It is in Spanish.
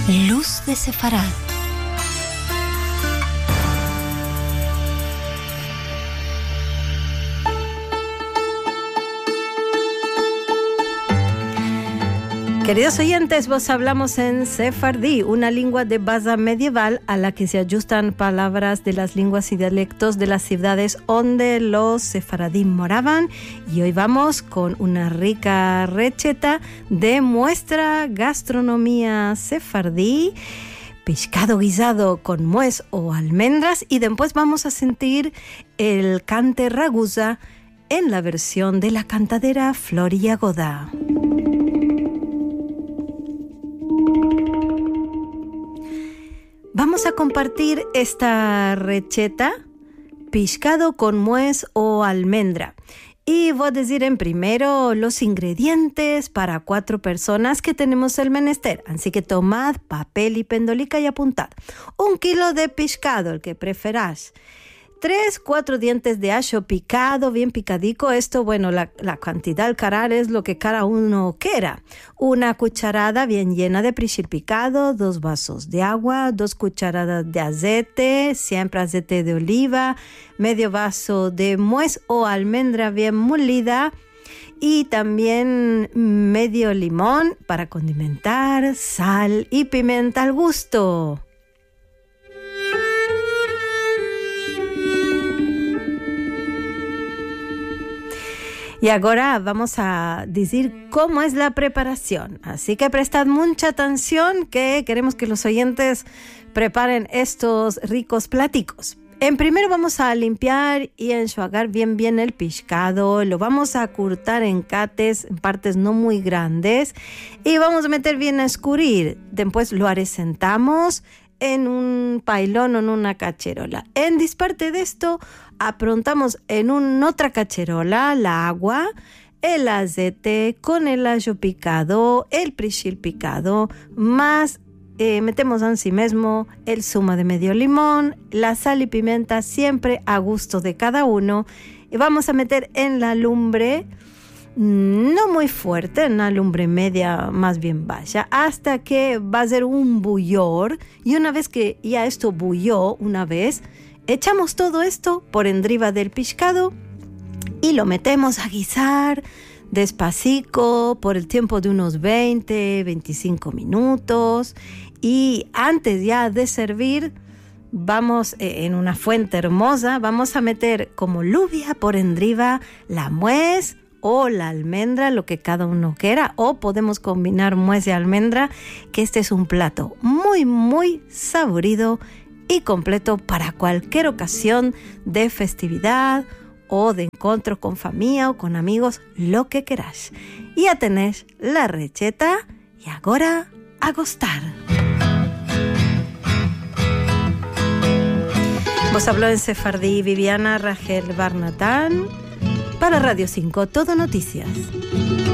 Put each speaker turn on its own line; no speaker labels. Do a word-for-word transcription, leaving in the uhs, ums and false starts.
Luz de Sefarad. Queridos oyentes, vos hablamos en sefardí, una lengua de base medieval a la que se ajustan palabras de las lenguas y dialectos de las ciudades donde los sefaradí moraban. Y hoy vamos con una rica receta de nuestra gastronomía sefardí, pescado guisado con nuez o almendras, y después vamos a sentir el cante ragusa en la versión de la cantadera Floria Godá. Vamos a compartir esta receta, pescado con nuez o almendra. Y voy a decir en primero los ingredientes para cuatro personas que tenemos el menester. Así que tomad papel y pendolica y apuntad. Un kilo de pescado, el que preferás. Tres, cuatro dientes de ajo picado, bien picadico. Esto, bueno, la, la cantidad al carar es lo que cada uno quiera. Una cucharada bien llena de perejil picado, dos vasos de agua, dos cucharadas de aceite, siempre aceite de oliva, medio vaso de nuez o almendra bien molida y también medio limón para condimentar, sal y pimienta al gusto. Y ahora vamos a decir cómo es la preparación. Así que prestad mucha atención, que queremos que los oyentes preparen estos ricos platicos. En primero vamos a limpiar y enjuagar bien bien el pescado. Lo vamos a cortar en cates, en partes no muy grandes. Y vamos a meter bien a escurrir. Después lo arecentamos en un pailón o en una cacerola. En disparte de esto, aprontamos en un, otra cacerola la agua, el aceite con el ajo picado, el perejil picado, más eh, metemos en sí mismo el zumo de medio limón, la sal y pimienta siempre a gusto de cada uno. Y vamos a meter en la lumbre, no muy fuerte, en una lumbre media más bien baja, hasta que va a ser un bullor. Y una vez que ya esto bulló una vez, echamos todo esto por encima del pescado y lo metemos a guisar despacito por el tiempo de unos veinte, veinticinco minutos. Y antes ya de servir, vamos eh, en una fuente hermosa, vamos a meter como lluvia por encima la nuez o la almendra, lo que cada uno quiera, o podemos combinar nuez y almendra, que este es un plato muy muy saborido y completo para cualquier ocasión de festividad o de encuentro con familia o con amigos, lo que queráis. Y ya tenéis la receta y ahora a gustar. Vos habló en sefardí Viviana Rachel Barnatán para Radio cinco, Todo Noticias.